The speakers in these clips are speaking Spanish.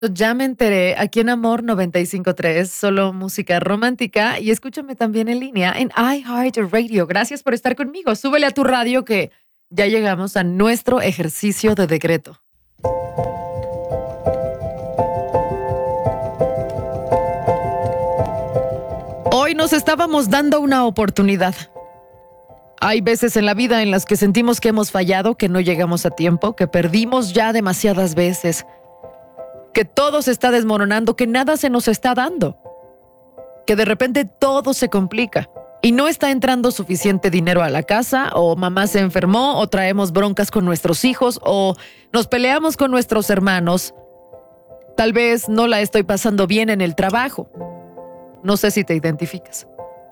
Ya me enteré, aquí en Amor 95.3, solo música romántica y escúchame también en línea en iHeartRadio. Gracias por estar conmigo. Súbele a tu radio que ya llegamos a nuestro ejercicio de decreto. Hoy nos estábamos dando una oportunidad. Hay veces en la vida en las que sentimos que hemos fallado, que no llegamos a tiempo, que perdimos ya demasiadas veces, que todo se está desmoronando, que nada se nos está dando, que de repente todo se complica y no está entrando suficiente dinero a la casa, o mamá se enfermó, o traemos broncas con nuestros hijos, o nos peleamos con nuestros hermanos. Tal vez no la estoy pasando bien en el trabajo. No sé si te identificas.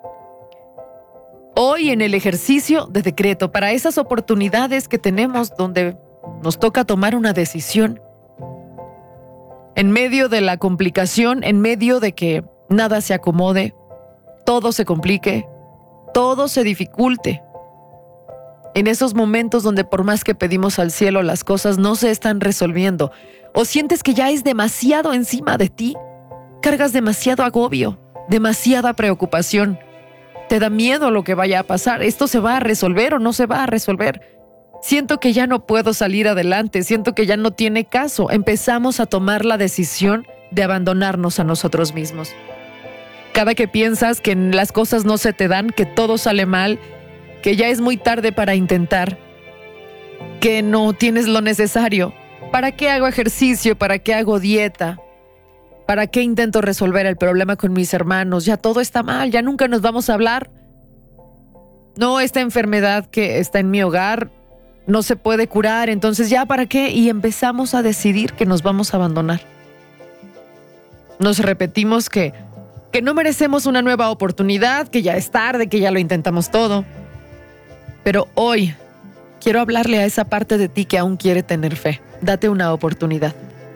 Hoy en el ejercicio de decreto, para esas oportunidades que tenemos donde nos toca tomar una decisión, en medio de la complicación, en medio de que nada se acomode, todo se complique, todo se dificulte. En esos momentos donde por más que pedimos al cielo las cosas no se están resolviendo, o sientes que ya es demasiado encima de ti, cargas demasiado agobio, demasiada preocupación, te da miedo lo que vaya a pasar, esto se va a resolver o no se va a resolver. Siento que ya no puedo salir adelante, siento que ya no tiene caso. Empezamos a tomar la decisión de abandonarnos a nosotros mismos. Cada que piensas que las cosas no se te dan, que todo sale mal, que ya es muy tarde para intentar, que no tienes lo necesario. ¿Para qué hago ejercicio? ¿Para qué hago dieta? ¿Para qué intento resolver el problema con mis hermanos? Ya todo está mal, ya nunca nos vamos a hablar. No, esta enfermedad que está en mi hogar no se puede curar, entonces ya para qué, y empezamos a decidir que nos vamos a abandonar. Nos repetimos que no merecemos una nueva oportunidad, que ya es tarde, que ya lo intentamos todo. Pero hoy quiero hablarle a esa parte de ti que aún quiere tener fe. Date una oportunidad.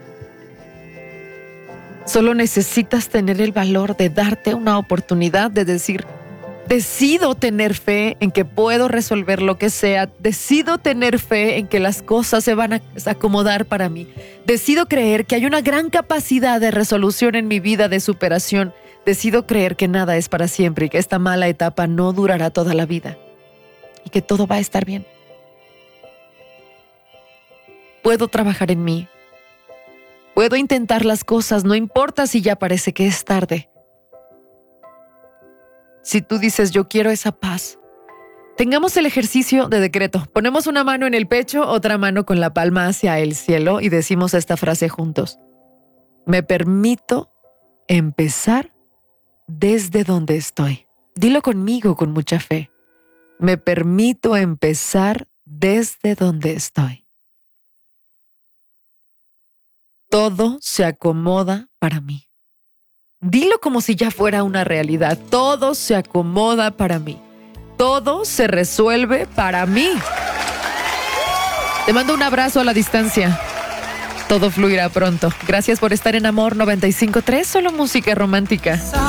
Solo necesitas tener el valor de darte una oportunidad, de decir: decido tener fe en que puedo resolver lo que sea. Decido tener fe en que las cosas se van a acomodar para mí. Decido creer que hay una gran capacidad de resolución en mi vida, de superación. Decido creer que nada es para siempre y que esta mala etapa no durará toda la vida. Y que todo va a estar bien. Puedo trabajar en mí. Puedo intentar las cosas, no importa si ya parece que es tarde. Si tú dices: yo quiero esa paz, tengamos el ejercicio de decreto. Ponemos una mano en el pecho, otra mano con la palma hacia el cielo y decimos esta frase juntos: me permito empezar desde donde estoy. Dilo conmigo con mucha fe. Me permito empezar desde donde estoy. Todo se acomoda para mí. Dilo como si ya fuera una realidad. Todo se acomoda para mí. Todo se resuelve para mí. Te mando un abrazo a la distancia. Todo fluirá pronto. Gracias por estar en Amor 95.3, solo música romántica.